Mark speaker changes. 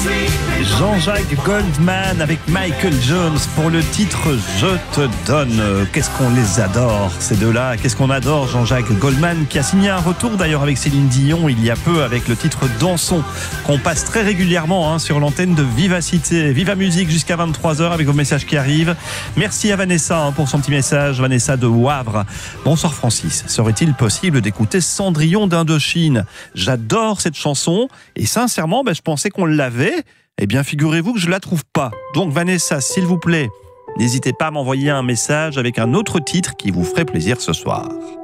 Speaker 1: Jean-Jacques Goldman avec Michael Jones pour le titre Je te donne. Qu'est-ce qu'on les adore ces deux-là. Qu'est-ce qu'on adore Jean-Jacques Goldman qui a signé un retour d'ailleurs avec Céline Dion il y a peu avec le titre Dansons qu'on passe très régulièrement sur l'antenne de Vivacité. Viva Musique jusqu'à 23h avec vos messages qui arrivent. Merci à Vanessa pour son petit message. Vanessa de Wavre. Bonsoir Francis. Serait-il possible d'écouter Cendrillon d'Indochine? J'adore cette chanson et sincèrement je pensais qu'on l'avait. Eh bien, figurez-vous que je ne la trouve pas. Donc, Vanessa, s'il vous plaît, n'hésitez pas à m'envoyer un message avec un autre titre qui vous ferait plaisir ce soir.